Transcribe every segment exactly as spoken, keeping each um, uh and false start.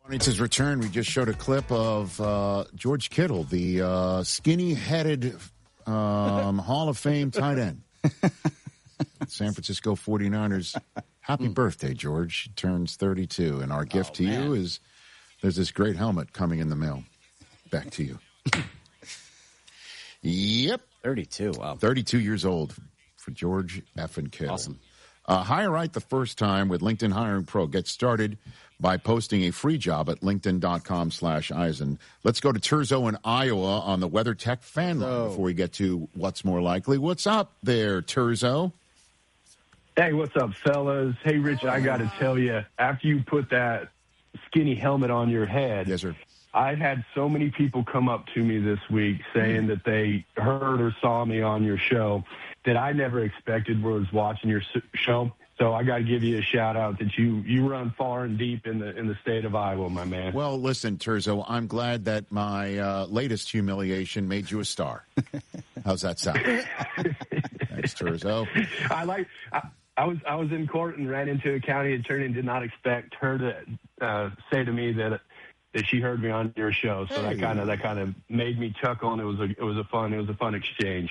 It's his return. We just showed a clip of uh, George Kittle, the uh, skinny-headed um, Hall of Fame tight end. San Francisco forty-niners. Happy birthday, George. He turns thirty-two. And our gift oh, to man. you is there's this great helmet coming in the mail. Back to you. Yep. thirty-two, wow. thirty-two years old for George effing Kittle. Awesome. Uh, hire right the first time with LinkedIn Hiring Pro. Get started by posting a free job at linkedin.com slash Eisen. Let's go to Terzo in Iowa on the WeatherTech fan line Oh. before we get to what's more likely. What's up there, Terzo? Hey, what's up, fellas? Hey, Rich, I got to tell you, after you put that skinny helmet on your head, Yes, sir. I had so many people come up to me this week saying that they heard or saw me on your show that I never expected was watching your s- show. So I got to give you a shout out that you you run far and deep in the in the state of Iowa, my man. Well, listen, Terzo, I'm glad that my uh, latest humiliation made you a star. How's that sound? Thanks, Terzo. I like. I, I was I was in court and ran into a county attorney and did not expect her to uh, say to me that that she heard me on your show. So that kind of that kind of made me chuckle, and it was a it was a fun it was a fun exchange.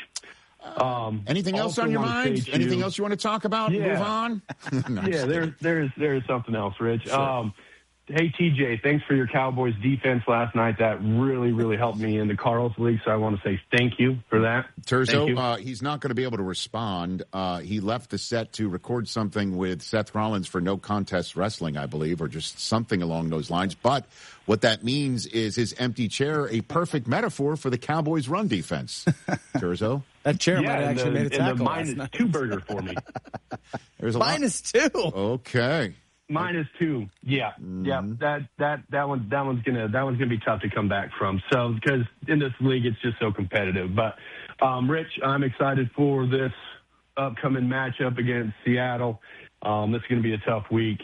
Um, Anything else also on your wanna mind? say to Anything you- else you want to talk about? Yeah. Move on? No, I'm Yeah, just there's kidding. there's there's something else, Rich. Sure. Um, hey, T J, thanks for your Cowboys defense last night. That really really helped me in the Carls League. So I want to say thank you for that. Thank Terzo, you. uh, he's not going to be able to respond. Uh, he left the set to record something with Seth Rollins for No Contest Wrestling, I believe, or just something along those lines. But what that means is his empty chair, a perfect metaphor for the Cowboys' run defense. Terzo? That chair might yeah, have and actually the, made a and the tackle last minus night. two burger for me. There's a lot- Minus two. Okay. Minus two. Yeah, yeah. That that that one that one's gonna that one's gonna be tough to come back from. So because in this league it's just so competitive. But um, Rich, I'm excited for this upcoming matchup against Seattle. Um, this is gonna be a tough week.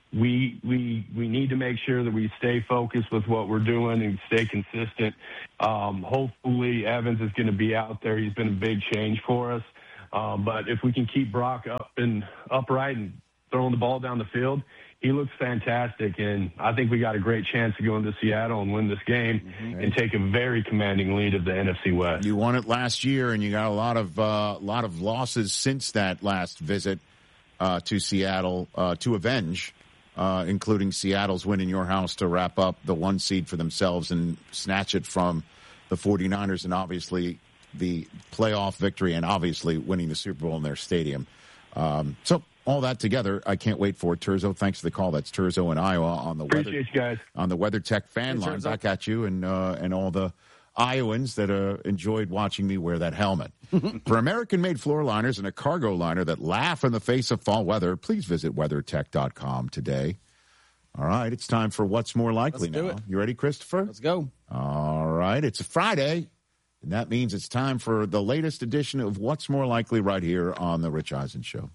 We we we need to make sure that we stay focused with what we're doing and stay consistent. Um, hopefully Evans is going to be out there. He's been a big change for us. Um, but if we can keep Brock up and upright and throwing the ball down the field, he looks fantastic. And I think we got a great chance to go into Seattle and win this game Mm-hmm. and take a very commanding lead of the N F C West. You won it last year, and you got a lot of uh, lot of losses since that last visit uh, to Seattle uh, to avenge. Uh, including Seattle's win in your house to wrap up the one seed for themselves and snatch it from the forty-niners, and obviously the playoff victory, and obviously winning the Super Bowl in their stadium. Um, so all that together, I can't wait for it. Terzo, thanks for the call. That's Terzo in Iowa on the weather, Appreciate you guys. on the WeatherTech fan Hey, line. Terzo. Back at you and uh, and all the Iowans that uh, enjoyed watching me wear that helmet. For American-made floor liners and a cargo liner that laugh in the face of fall weather, please visit weathertech dot com today. All right, it's time for What's More Likely Let's do now. it. You ready, Christopher? Let's go. All right, it's a Friday, and that means it's time for the latest edition of What's More Likely right here on The Rich Eisen Show.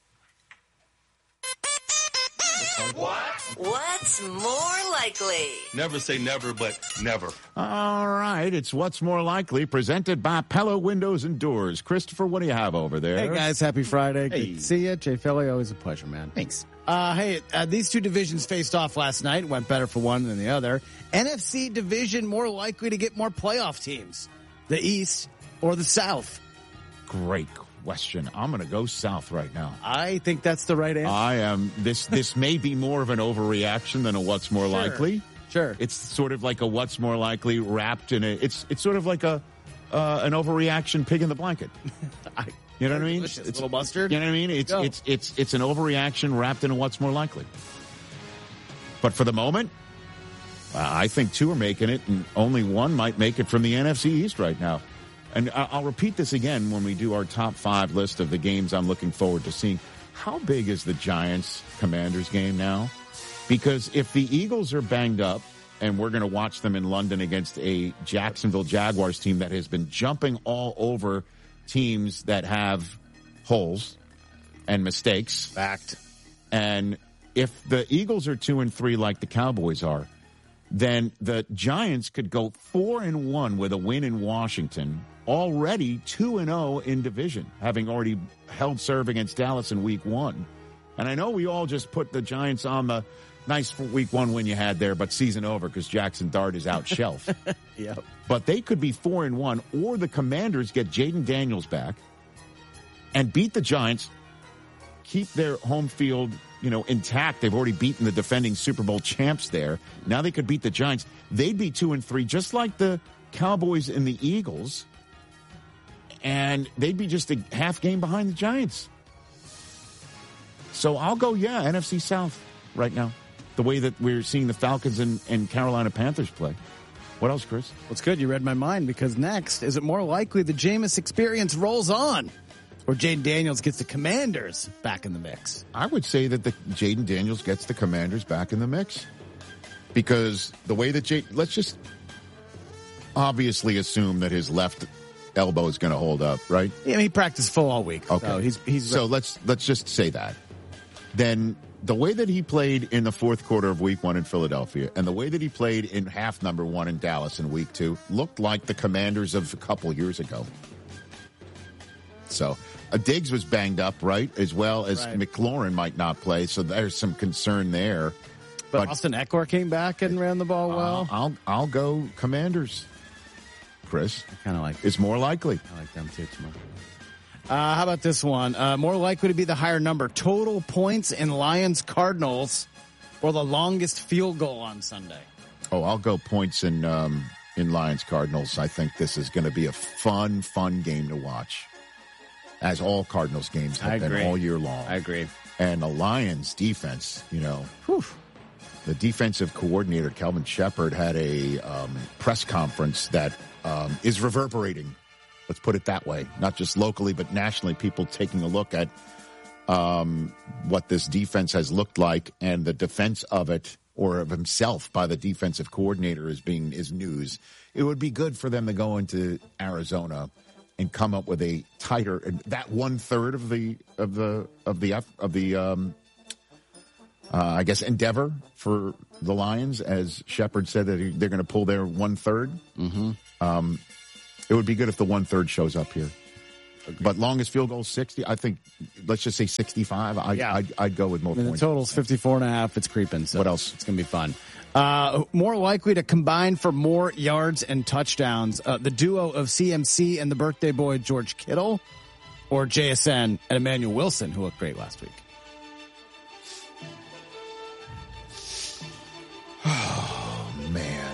What's more likely? Never say never, but never. All right, it's What's More Likely, presented by Pella Windows and Doors. Christopher, what do you have over there? Hey, guys. Happy Friday. Hey. Good to see you. Jay Philly, always a pleasure, man. Thanks. Uh, hey, uh, these two divisions faced off last night. Went better for one than the other. N F C division more likely to get more playoff teams. The East or the South? Great question. I'm going to go south right now. I think that's the right answer. I am. This this may be more of an overreaction than a what's more Sure. likely. Sure. It's sort of like a what's more likely wrapped in a. It's it's sort of like a uh, an overreaction pig in the blanket. I, You know what I mean? delicious. It's, Little mustard. You know what I mean? It's Go. it's it's it's an overreaction wrapped in a what's more likely. But for the moment, uh, I think two are making it, and only one might make it from the N F C East right now. And I- I'll repeat this again when we do our top five list of the games I'm looking forward to seeing. How big is the Giants-Commanders game now? Because if the Eagles are banged up, and we're going to watch them in London against a Jacksonville Jaguars team that has been jumping all over teams that have holes and mistakes. Fact. And if the Eagles are two and three like the Cowboys are, then the Giants could go four and one with a win in Washington, already two and zero in division, having already held serve against Dallas in Week One. And I know we all just put the Giants on the, Nice for week one win you had there, but season over because Jackson Dart is out shelf. Yep. But they could be four and one, or the Commanders get Jaden Daniels back and beat the Giants, keep their home field, you know, intact. They've already beaten the defending Super Bowl champs there. Now they could beat the Giants. They'd be two and three, just like the Cowboys and the Eagles. And they'd be just a half game behind the Giants. So I'll go, yeah, N F C South right now. The way that we're seeing the Falcons and, and Carolina Panthers play. What else, Chris? Well, it's good you read my mind, because next, is it more likely the Jameis experience rolls on, or Jaden Daniels gets the Commanders back in the mix? I would say that the Jaden Daniels gets the Commanders back in the mix. Because the way that Jay, let's just obviously assume that his left elbow is going to hold up, right? Yeah, he practiced full all week. Okay. So he's he's so let's let's just say that. Then the way that he played in the fourth quarter of week one in Philadelphia and the way that he played in half number one in Dallas in week two looked like the Commanders of a couple years ago. So uh, Diggs was banged up, right? As well as right. McLaurin might not play. So there's some concern there. But, But Austin Eckler came back and ran the ball well. I'll, I'll, I'll go Commanders, Chris. I kind of like It's more likely. I like them too, Tomorrow. Uh, how about this one? Uh, more likely to be the higher number. Total points in Lions Cardinals, or the longest field goal on Sunday. Oh, I'll go points in um, in Lions Cardinals. I think this is going to be a fun, fun game to watch, as all Cardinals games have I been agree. all year long. I agree. And the Lions defense, you know, Whew. the defensive coordinator, Kelvin Shepard, had a um, press conference that um, is reverberating. Let's put it that way. Not just locally, but nationally, people taking a look at um, what this defense has looked like, and the defense of it, or of himself by the defensive coordinator, is being is news. It would be good for them to go into Arizona and come up with a tighter, that one third of the of the of the of the um, uh, I guess endeavor for the Lions, as Shepard said that they're going to pull their one third. Mm-hmm. Um, It would be good if the one-third shows up here. But longest field goal, sixty. I think, let's just say sixty-five. I, Yeah. I'd, I'd go with more I mean, the points. total's fifty-four and a half. It's creeping. So What else? It's going to be fun. Uh, more likely to combine for more yards and touchdowns. Uh, the duo of C M C and the birthday boy, George Kittle, or J S N and Emmanuel Wilson, who looked great last week. Oh, man.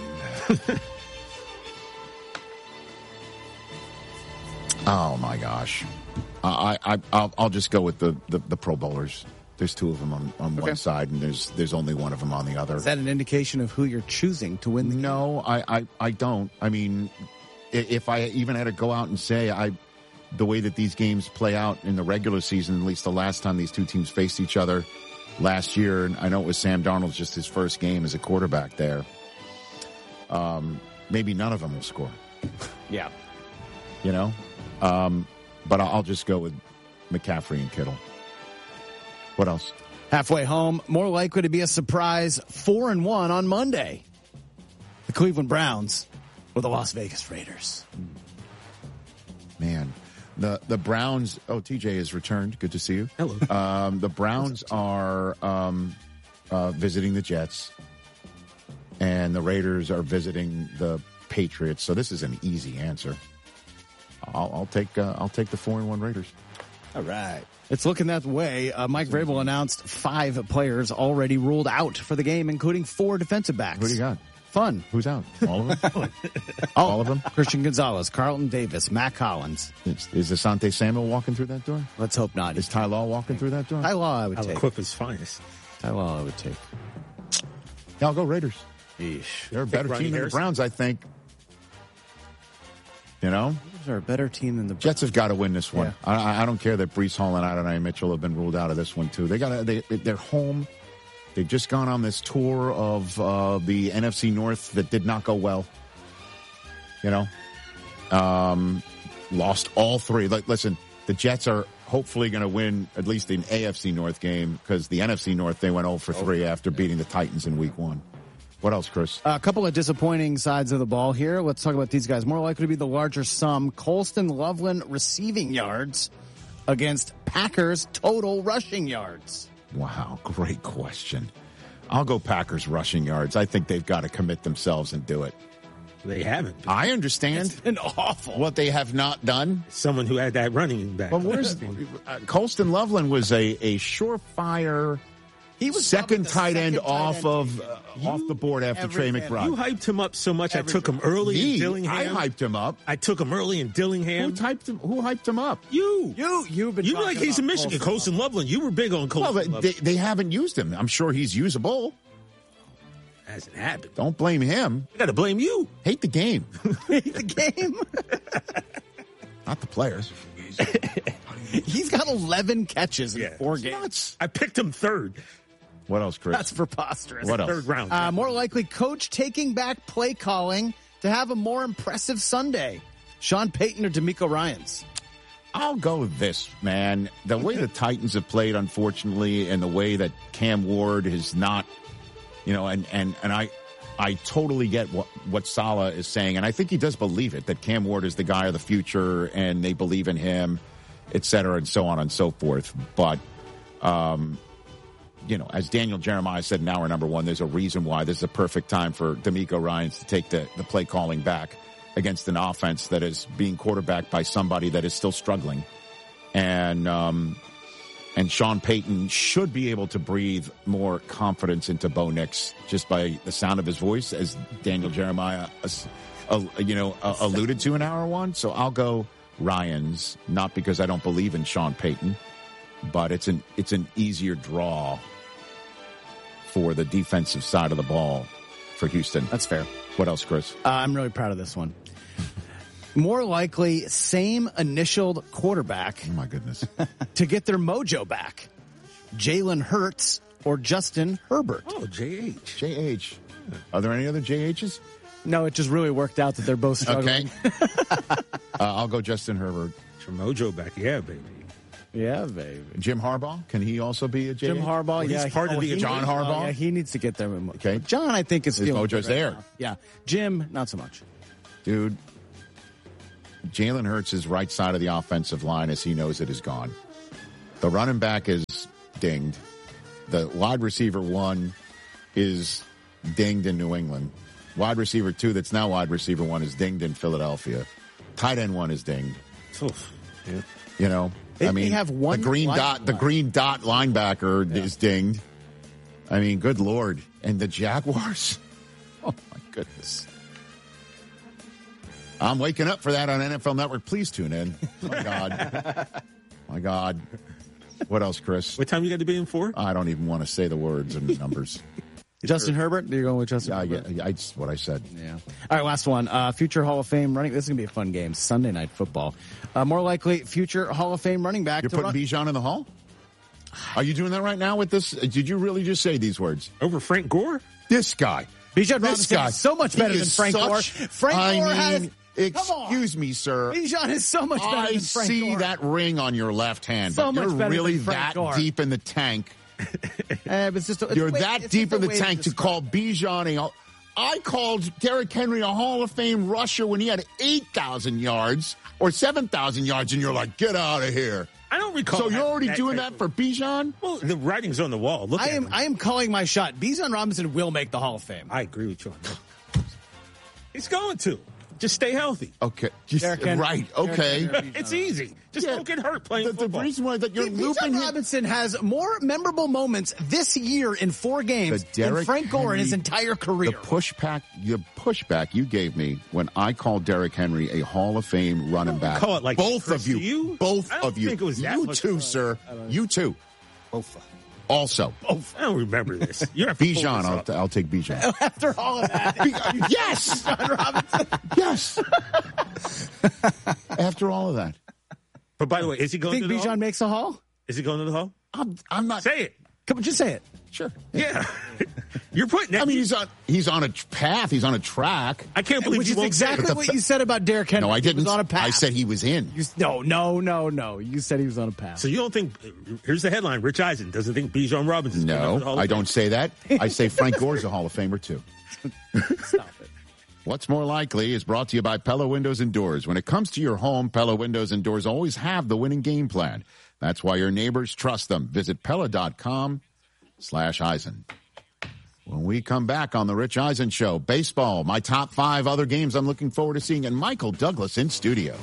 Oh, my gosh. I, I, I'll, I'll just go with the, the, the Pro Bowlers. There's two of them on, on Okay. one side, and there's there's only one of them on the other. Is that an indication of who you're choosing to win the game? No, I, I, I don't. I mean, i- if I even had to go out and say, I, the way that these games play out in the regular season, at least the last time these two teams faced each other last year, and I know it was Sam Darnold's just his first game as a quarterback there. Um, maybe none of them will score, Yeah. you know? Um, but I'll just go with McCaffrey and Kittle. What else? Halfway home, more likely to be a surprise four and one on Monday. The Cleveland Browns or the Las Vegas Raiders. Man, the the Browns. Oh, T J has returned. Good to see you. Hello. Um, the Browns are um, uh, visiting the Jets, and the Raiders are visiting the Patriots. So this is an easy answer. I'll, I'll take uh, I'll take the four and one Raiders. All right. It's looking that way. Uh, Mike Vrabel announced five players already ruled out for the game, including four defensive backs. Who do you got? Fun. Who's out? All of them. All of them. Christian Gonzalez, Carlton Davis, Matt Collins. Is, is Asante Samuel walking through that door? Let's hope not. Is Ty Law walking through that door? Ty Law I would take. Equipment's finest. Ty Law I would take. Yeah, I'll go Raiders. Yeesh. They're a better Ronnie team than the Harrison. Browns, I think. You know? They're a better team than the Jets have got to win this one. Yeah. I, I don't care that Breece Hall and Adonai Mitchell have been ruled out of this one too. They got they they're home. They've just gone on this tour of uh, the N F C North that did not go well. You know, um, lost all three. Like, listen, the Jets are hopefully going to win at least an A F C North game because the N F C North they went zero for three after beating the Titans in Week One. What else, Chris? A couple of disappointing sides of the ball here. Let's talk about these guys. More likely to be the larger sum. Colston Loveland receiving yards against Packers total rushing yards. Wow, great question. I'll go Packers rushing yards. I think they've got to commit themselves and do it. They haven't. I understand It's been awful. what they have not done. Someone who had that running back. But where's uh, Colston Loveland was a, a surefire He was second probably the tight end second tight off end of taken. uh, off the board after every Trey man. McBride. You hyped him up so much. Every I took him early Me? in Dillingham. I hyped him up. I took him early in Dillingham. Who hyped him? Who hyped him up? You. You, you've been You talking like he's in about Michigan. Colston Colston Loveland. You were big on Colston Well, they, Loveland. they haven't used him. I'm sure he's usable. Hasn't happened. Don't blame him. I got to blame you. Hate the game, the game. not the players. He's got eleven catches in Yeah. four games. Nuts. I picked him third. What else, Chris? That's preposterous. What else? Third round. Uh, more likely, coach taking back play calling to have a more impressive Sunday. Sean Payton or D'Amico Ryans? I'll go with this, man. The way the Titans have played, unfortunately, and the way that Cam Ward has not, you know, and, and, and I, I totally get what, what Saleh is saying. And I think he does believe it, that Cam Ward is the guy of the future and they believe in him, et cetera, and so on and so forth. But, um, you know, as Daniel Jeremiah said in hour number one, there's a reason why this is a perfect time for D'Amico Ryans to take the, the play calling back against an offense that is being quarterbacked by somebody that is still struggling. And, um, and Sean Payton should be able to breathe more confidence into Bo Nix just by the sound of his voice, as Daniel Jeremiah, uh, uh, you know, uh, alluded to in hour one. So I'll go Ryans, not because I don't believe in Sean Payton, but it's an, it's an easier draw for the defensive side of the ball for Houston. That's fair. What else, Chris? Uh, I'm really proud of this one. More likely, same initialed quarterback Oh, my goodness. to get their mojo back. Jalen Hurts or Justin Herbert? Oh, J H. J H. Are there any other J H's? No, it just really worked out that they're both struggling. Okay. uh, I'll go Justin Herbert. Your mojo back. Yeah, baby. Yeah, baby. Jim Harbaugh, can he also be a J H? Jim Harbaugh, Well, he's yeah. part of the- he John needs- Harbaugh? oh, yeah, he needs to get there. Okay. John, I think, is His feeling mojo's good right there. now. Yeah. Jim, not so much. Dude, Jalen Hurts' right side of the offensive line, as he knows it, is gone. The running back is dinged. The wide receiver one is dinged in New England. Wide receiver two, that's now wide receiver one, is dinged in Philadelphia. Tight end one is dinged. Oof. Yeah. You know, They- I mean, they have one the green line- dot, the green dot linebacker is dinged. I mean, good Lord. And the Jaguars. Oh my goodness. I'm waking up for that on N F L Network. Please tune in. My God. My God. What else, Chris? What time you got to be in for? I don't even want to say the words and numbers. Justin Herbert? You're going with Justin Yeah, Herbert? yeah, I, it's what I said. Yeah. All right, last one. Uh, future Hall of Fame running. This is going to be a fun game. Sunday Night Football. Uh, more likely, future Hall of Fame running back. You're to putting run- Bijan in the hall? Are you doing that right now with this? Did you really just say these words? Over Frank Gore? This guy. Bijan This Robinson guy. is so much He better than is Frank such- Gore. Frank I Gore mean, has. Come on. excuse me, sir. Bijan is so much better I than Frank see Gore. that ring on your left hand, So but much you're better really than Frank that Gore. deep in the tank. Eh, it's just a, it's You're a way- that it's deep just a in the way tank to describe call it. Bijan a. I called Derrick Henry a Hall of Fame rusher when he had eight thousand yards or seven thousand yards, and you're like, get out of here. I don't recall. So you're that- already that doing type that for Bijan? of- Well, the writing's on the wall. Look I at am. him. I am calling my shot. Bijan Robinson will make the Hall of Fame. I agree with you on that. He's going to. Just stay healthy. Okay. Just, Derrick Henry. right. Derrick Okay. Henry. It's easy. Just Yeah. don't get hurt playing The, the football. reason why that you're looping Bijan him. Robinson has more memorable moments this year in four games The than Derrick Frank Gore in his Henry- entire career. The pushback, the pushback you gave me when I called Derrick Henry a Hall of Fame running back. call it like both Chris of you, to you? both I don't of you, think it was that you much too, fun. sir, you too. Both. Also, I don't remember this. You're have to pull Bijan, this I'll, up. I'll take Bijan. After all of that, Yes, yes. After all of that, But by the way, is he you going think to the hall? Bijan makes a Hall? Is he going to the hall? I'm, I'm not. Say it. Come on, just say it. Sure. Yeah. You're putting that. I mean, he's on. He's on a path. He's on a track. I can't believe Which you is won't exactly say it. what you said about Derrick Henry. No, I He didn't. was on a path. I said he was in. You, no, no, no, no. You said he was on a path. So you don't think? Here's the headline: Rich Eisen doesn't think Bijan Robinson. No, I don't say that. I say Frank Gore's a Hall of Famer too. Stop it. What's more likely is brought to you by Pella Windows and Doors. When it comes to your home, Pella Windows and Doors always have the winning game plan. That's why your neighbors trust them. Visit Pella dot com slash Eisen. we come back on the Rich Eisen Show. Baseball, my top five other games I'm looking forward to seeing, and Michael Douglas in studio.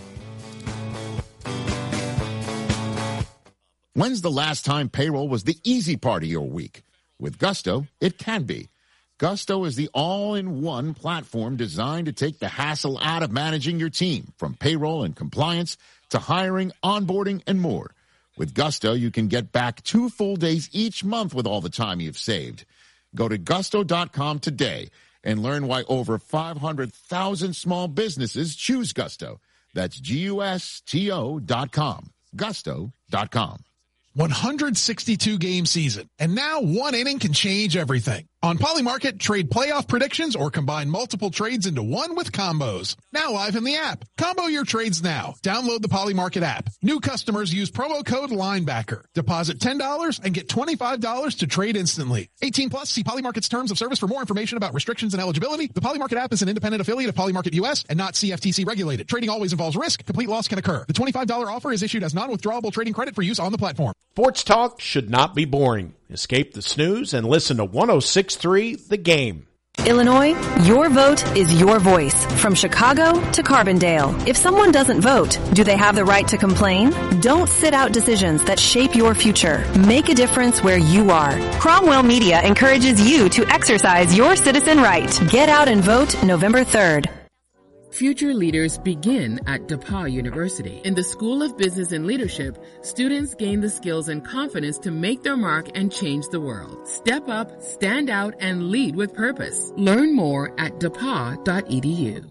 When's the last time payroll was the easy part of your week? With Gusto, it can be. Gusto is the all-in-one platform designed to take the hassle out of managing your team, from payroll and compliance to hiring, onboarding, and more. With Gusto, you can get back two full days each month with all the time you've saved. Go to gusto dot com today and learn why over five hundred thousand small businesses choose Gusto. That's G U S T O dot com. gusto dot com. one hundred sixty-two game season, and now one inning can change everything. On Polymarket, trade playoff predictions or combine multiple trades into one with combos. Now live in the app. Combo your trades now. Download the Polymarket app. New customers use promo code LINEBACKER. Deposit ten dollars and get twenty-five dollars to trade instantly. eighteen plus, see Polymarket's terms of service for more information about restrictions and eligibility. The Polymarket app is an independent affiliate of Polymarket U S and not C F T C regulated. Trading always involves risk. Complete loss can occur. The twenty-five dollars offer is issued as non-withdrawable trading credit for use on the platform. Sports talk should not be boring. Escape the snooze and listen to one oh six point three The Game. Illinois, your vote is your voice. From Chicago to Carbondale. If someone doesn't vote, do they have the right to complain? Don't sit out decisions that shape your future. Make a difference where you are. Cromwell Media encourages you to exercise your citizen right. Get out and vote November third. Future leaders begin at DePauw University. In the School of Business and Leadership, students gain the skills and confidence to make their mark and change the world. Step up, stand out, and lead with purpose. Learn more at d e p a w dot e d u.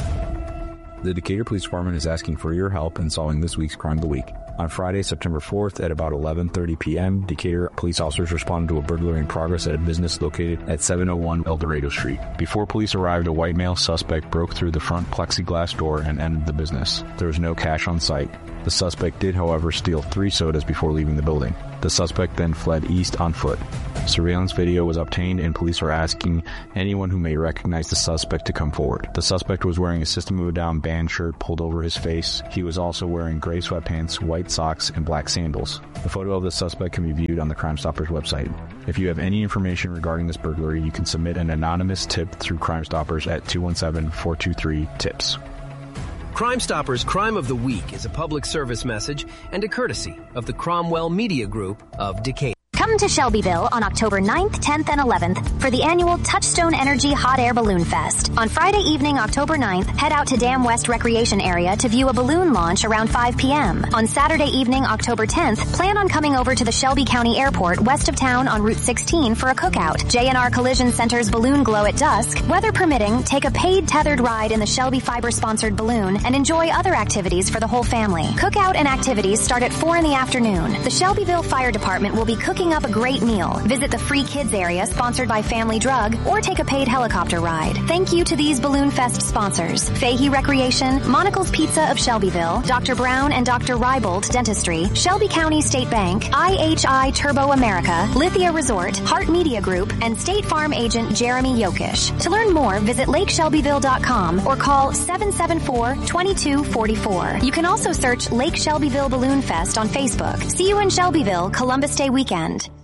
The Decatur Police Department is asking for your help in solving this week's Crime of the Week. On Friday, September fourth at about eleven thirty p.m., Decatur police officers responded to a burglary in progress at a business located at seven oh one El Dorado Street. Before police arrived, a white male suspect broke through the front plexiglass door and entered the business. There was no cash on site. The suspect did, however, steal three sodas before leaving the building. The suspect then fled east on foot. Surveillance video was obtained and police are asking anyone who may recognize the suspect to come forward. The suspect was wearing a System of a Down band shirt pulled over his face. He was also wearing gray sweatpants, white socks, and black sandals. The photo of the suspect can be viewed on the Crime Stoppers website. If you have any information regarding this burglary, you can submit an anonymous tip through Crime Stoppers at two one seven, four two three, TIPS. Crime Stoppers Crime of the Week is a public service message and a courtesy of the Cromwell Media Group of Decatur. Come to Shelbyville on October ninth, tenth, and eleventh for the annual Touchstone Energy Hot Air Balloon Fest. On Friday evening, October ninth, head out to Dam West Recreation Area to view a balloon launch around five p.m. On Saturday evening, October tenth, plan on coming over to the Shelby County Airport west of town on Route sixteen for a cookout. J and R Collision Center's Balloon Glow at dusk. Weather permitting, take a paid tethered ride in the Shelby Fiber-sponsored balloon and enjoy other activities for the whole family. Cookout and activities start at four in the afternoon. The Shelbyville Fire Department will be cooking up a great meal. Visit the free kids area sponsored by Family Drug or take a paid helicopter ride. Thank you to these Balloon Fest sponsors: Fahey Recreation, Monocle's Pizza of Shelbyville, Doctor Brown and Doctor Rybold Dentistry, Shelby County State Bank, I H I Turbo America, Lithia Resort, Hart Media Group, and State Farm agent Jeremy Yokish. To learn more, visit lake shelbyville dot com or call seven seven four, two two four four. You can also search Lake Shelbyville Balloon Fest on Facebook. See you in Shelbyville Columbus Day weekend.